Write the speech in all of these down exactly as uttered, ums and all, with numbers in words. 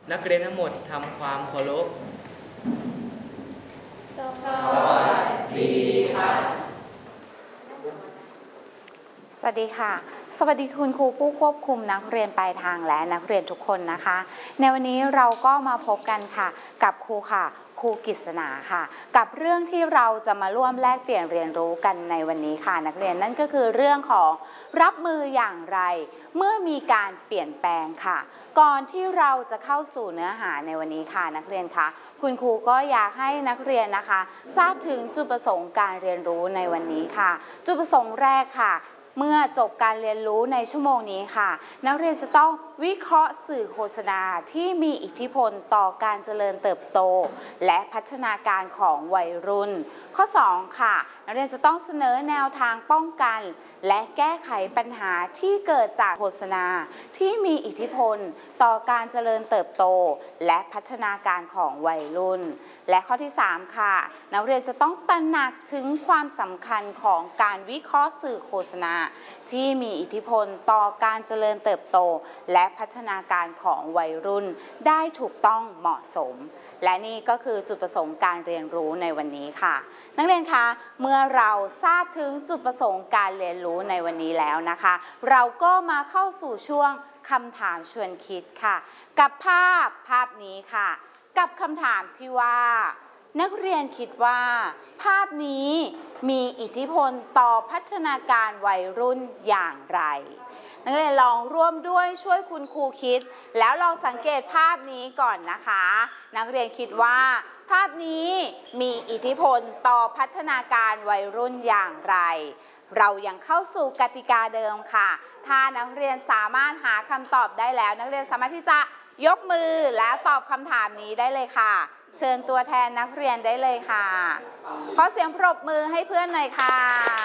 นักเรียนทั้งหมดทำความเคารพสวัสดีค่ะสวัสดีค่ะสวัสดีคุณครูผู้ควบคุมนักเรียนปลายทางและนักเรียนทุกคนนะคะในวันนี้เราก็มาพบกันค่ะกับครูค่ะครูกฤษณาค่ะกับเรื่องที่เราจะมาร่วมแลกเปลี่ยนเรียนรู้กันในวันนี้ค่ะนักเรียนนั่นก็คือเรื่องของรับมืออย่างไรเมื่อมีการเปลี่ยนแปลงค่ะก่อนที่เราจะเข้าสู่เนื้อหาในวันนี้ค่ะนักเรียนคะคุณครูก็อยากให้นักเรียนนะคะทราบถึงจุดประสงค์การเรียนรู้ในวันนี้ค่ะจุดประสงค์แรกค่ะเมื่อจบการเรียนรู้ในชั่วโมงนี้ค่ะนักเรียนจะต้องวิเคราะห์สื่อโฆษณาที่มีอิทธิพลต่อการเจริญเติบโตและพัฒนาการของวัยรุ่นข้อสองค่ะนักเรียนจะต้องเสนอแนวทางป้องกันและแก้ไขปัญหาที่เกิดจากโฆษณาที่มีอิทธิพลต่อการเจริญเติบโตและพัฒนาการของวัยรุ่นและข้อที่สามค่ะนักเรียนจะต้องตระหนักถึงความสำคัญของการวิเคราะห์สื่อโฆษณาที่มีอิทธิพลต่อการเจริญเติบโตและพัฒนาการของวัยรุ่นได้ถูกต้องเหมาะสมและนี่ก็คือจุดประสงค์การเรียนรู้ในวันนี้ค่ะนักเรียนคะเมื่อเราทราบถึงจุดประสงค์การเรียนรู้ในวันนี้แล้วนะคะเราก็มาเข้าสู่ช่วงคำถามชวนคิดค่ะกับภาพภาพนี้ค่ะกับคำถามที่ว่านักเรียนคิดว่าภาพนี้มีอิทธิพลต่อพัฒนาการวัยรุ่นอย่างไรนักเรียนลองร่วมด้วยช่วยคุณครูคิดแล้วลองสังเกตภาพนี้ก่อนนะคะนักเรียนคิดว่าภาพนี้มีอิทธิพลต่อพัฒนาการวัยรุ่นอย่างไรเรายังเข้าสู่กติกาเดิมค่ะถ้านักเรียนสามารถหาคำตอบได้แล้วนักเรียนสามารถที่จะยกมือและตอบคำถามนี้ได้เลยค่ะเชิญตัวแทนนักเรียนได้เลยค่ะขอเสียงปรบมือให้เพื่อนหน่อยค่ะ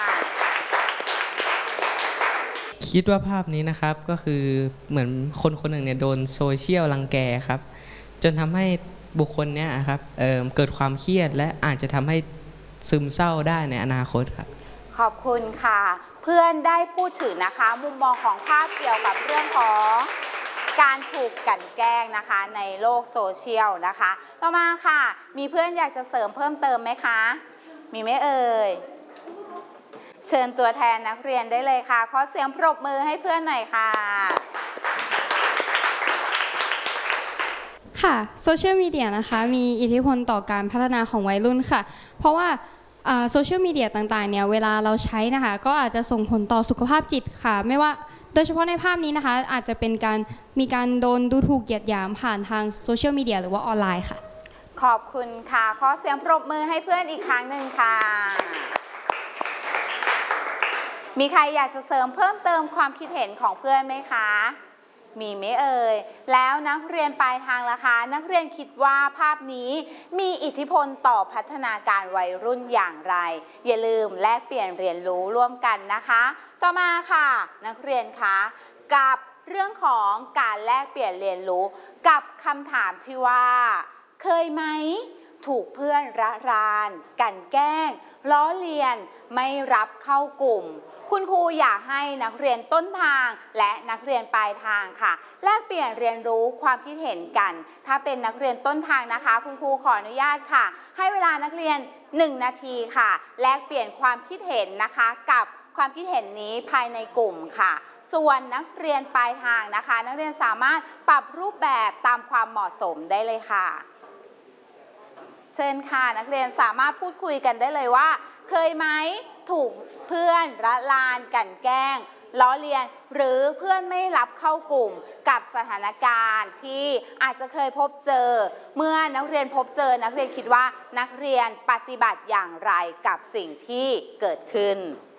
คิดว่าภาพนี้นะครับก็คือเหมือนคนคนหนึ่งเนี่ยโดนโซเชียลรังแกครับจนทำให้บุคคลเนี้ยครับ เอ่อ เกิดความเครียดและอาจจะทำให้ซึมเศร้าได้ในอนาคตครับขอบคุณค่ะเพื่อนได้พูดถึงนะคะมุมมองของภาพเกี่ยวกับเรื่องของการถูกกลั่นแกล้งนะคะในโลกโซเชียลนะคะต่อมาค่ะมีเพื่อนอยากจะเสริมเพิ่มเติมไหมคะมีไหมเอ่ยเชิญตัวแทนนักเรียนได้เลยค่ะขอเสียงปรบมือให้เพื่อนหน่อยค่ะค่ะโซเชียลมีเดียนะคะมีอิทธิพลต่อการพัฒนาของวัยรุ่นค่ะเพราะว่าโซเชียลมีเดียต่างๆเนี่ยเวลาเราใช้นะคะก็อาจจะส่งผลต่อสุขภาพจิตค่ะไม่ว่าโดยเฉพาะในภาพนี้นะคะอาจจะเป็นการมีการโดนดูถูกเหยียดหยามผ่านทางโซเชียลมีเดียหรือว่าออนไลน์ค่ะขอบคุณค่ะขอเสียงปรบมือให้เพื่อนอีกครั้งหนึ่งค่ะมีใครอยากจะเสริมเพิ่มเติมความคิดเห็นของเพื่อนไหมคะมีไหมเอ่ยแล้วนักเรียนปลายทางล่ะคะนักเรียนคิดว่าภาพนี้มีอิทธิพลต่อพัฒนาการวัยรุ่นอย่างไรอย่าลืมแลกเปลี่ยนเรียนรู้ร่วมกันนะคะต่อมาค่ะนักเรียนคะกับเรื่องของการแลกเปลี่ยนเรียนรู้กับคำถามที่ว่าเคยไหมถูกเพื่อนระรานกลั่นแกล้งล้อเลียนไม่รับเข้ากลุ่มคุณครูอยากให้นักเรียนต้นทางและนักเรียนปลายทางค่ะแลกเปลี่ยนเรียนรู้ความคิดเห็นกันถ้าเป็นนักเรียนต้นทางนะคะคุณครูขออนุญาตค่ะให้เวลานักเรียนหนึ่งนาทีค่ะแลกเปลี่ยนความคิดเห็นนะคะกับความคิดเห็นนี้ภายในกลุ่มค่ะส่วนนักเรียนปลายทางนะคะนักเรียนสามารถปรับรูปแบบตามความเหมาะสมได้เลยค่ะเชิญค่ะนักเรียนสามารถพูดคุยกันได้เลยว่าเคยไหมถูกเพื่อนระรานกลั่นแกล้งล้อเลียนหรือเพื่อนไม่รับเข้ากลุ่มกับสถานการณ์ที่อาจจะเคยพบเจอเมื่อนักเรียนพบเจอนักเรียนคิดว่านักเรียนปฏิบัติอย่างไรกับสิ่งที่เกิดขึ้น